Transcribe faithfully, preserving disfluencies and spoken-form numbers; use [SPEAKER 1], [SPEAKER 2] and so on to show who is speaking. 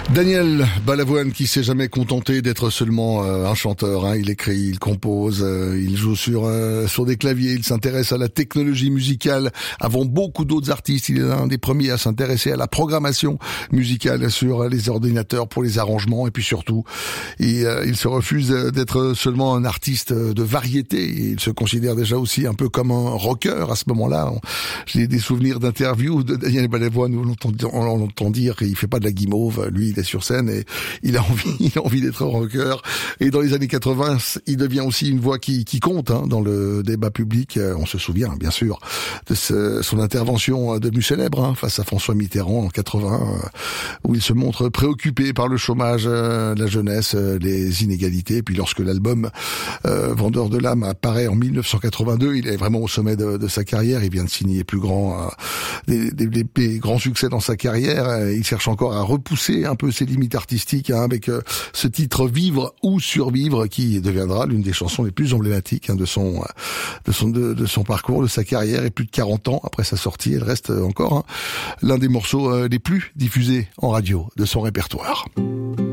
[SPEAKER 1] Daniel Balavoine qui s'est jamais contenté d'être seulement euh, un chanteur, hein. Il écrit, il compose, euh, il joue sur euh, sur des claviers, il s'intéresse à la technologie musicale avant beaucoup d'autres artistes. Il est l'un des premiers à s'intéresser à la programmation musicale sur les ordinateurs pour les arrangements, et puis surtout, il, euh, il se refuse d'être seulement un artiste de variété. Il se considère déjà aussi un peu comme un rocker à ce moment-là. J'ai des souvenirs d'interviews de Daniel Balavoine où on entend, on entend dire qu'il fait pas de la guimauve, lui il est sur scène et il a envie, il a envie d'être rocker. Et dans les années quatre-vingts, il devient aussi une voix qui, qui compte hein, dans le débat public. On se souvient bien sûr de ce, son intervention devenue célèbre hein, face à François Mitterrand en quatre-vingts, où il se montre préoccupé par le chômage, la jeunesse, les inégalités. Et puis lorsque l'album euh, Vendeur de l'âme apparaît en mille neuf cent quatre-vingt-deux, il est vraiment au sommet de, de sa carrière. Il vient de signer plus grand, euh, des, des, des, des grands succès dans sa carrière. Il cherche encore à repousser un peu ses limites artistiques hein, avec euh, ce titre Vivre ou Survivre qui deviendra l'une des chansons les plus emblématiques hein, de son de son de, de son parcours, de sa carrière. Et plus de quarante ans après sa sortie, elle reste encore hein, l'un des morceaux euh, les plus diffusés en radio de son répertoire.